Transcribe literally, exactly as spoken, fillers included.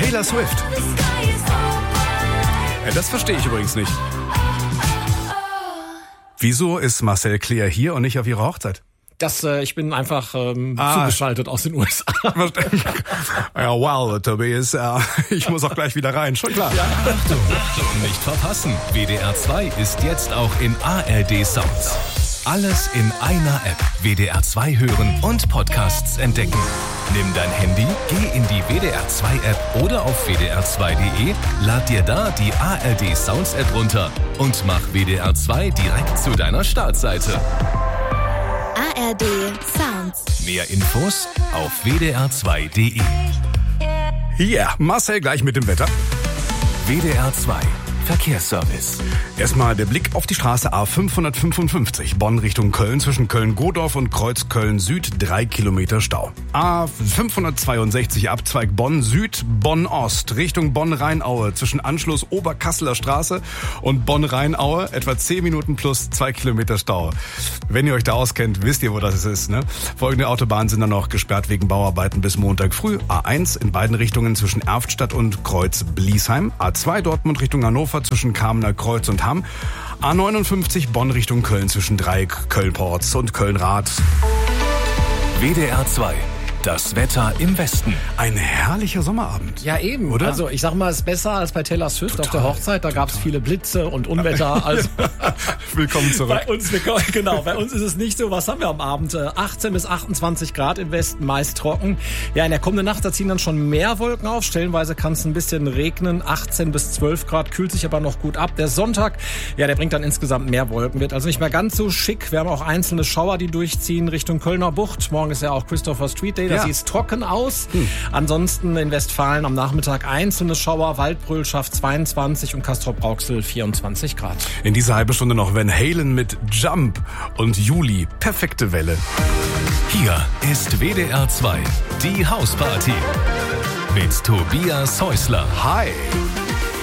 Taylor Swift. Ja, das verstehe ich übrigens nicht. Wieso ist Marcel Claire hier und nicht auf ihrer Hochzeit? Das, äh, ich bin einfach ähm, ah. zugeschaltet aus den U S A. Ja, wow, Tobias, äh, ich muss auch gleich wieder rein, schon klar. Ja. Achtung, Achtung, nicht verpassen. W D R zwei ist jetzt auch in A R D Sounds. Alles in einer App. W D R zwei hören und Podcasts entdecken. Nimm dein Handy, geh in die W D R zwei App oder auf w d r zwei punkt d e, lad dir da die A R D Sounds App runter und mach W D R zwei direkt zu deiner Startseite. A R D Sounds. Mehr Infos auf w d r zwei punkt d e. Hier, yeah, Marcel gleich mit dem Wetter. W D R zwei Verkehrsservice. Erstmal der Blick auf die Straße A fünfhundertfünfundfünfzig, Bonn Richtung Köln, zwischen Köln-Godorf und Kreuz Köln-Süd, drei Kilometer Stau. A fünfhundertzweiundsechzig, Abzweig Bonn-Süd, Bonn-Ost, Richtung Bonn-Rheinaue, zwischen Anschluss Oberkasseler Straße und Bonn-Rheinaue, etwa zehn Minuten plus zwei Kilometer Stau. Wenn ihr euch da auskennt, wisst ihr, wo das ist, ne? Folgende Autobahnen sind dann noch gesperrt wegen Bauarbeiten bis Montag früh. A eins in beiden Richtungen zwischen Erftstadt und Kreuz-Bliesheim, A zwei Dortmund Richtung Hannover zwischen Kamener Kreuz und Hamm, A neunundfünfzig Bonn Richtung Köln zwischen Dreieck, Köln-Porz und Köln-Rath. W D R zwei. Das Wetter im Westen. Ein herrlicher Sommerabend. Ja, eben. Oder? Also ich sag mal, es ist besser als bei Taylor Swift Total, auf der Hochzeit. Da gab es viele Blitze und Unwetter. Also willkommen zurück. Bei uns, genau, bei uns ist es nicht so. Was haben wir am Abend? achtzehn bis achtundzwanzig Grad im Westen, meist trocken. Ja, in der kommenden Nacht, da ziehen dann schon mehr Wolken auf. Stellenweise kann es ein bisschen regnen. achtzehn bis zwölf Grad, kühlt sich aber noch gut ab. Der Sonntag, ja, der bringt dann insgesamt mehr Wolken. Wird also nicht mehr ganz so schick. Wir haben auch einzelne Schauer, die durchziehen Richtung Kölner Bucht. Morgen ist ja auch Christopher Street Day. Da ja. sieht es trocken aus. Hm. Ansonsten in Westfalen am Nachmittag einzelne Schauer, Waldbröl schafft zweiundzwanzig und Castrop-Rauxel vierundzwanzig Grad. In dieser halben Stunde noch Van Halen mit Jump und Juli, perfekte Welle. Hier ist W D R zwei, die Hausparty mit Tobias Häusler. Hi.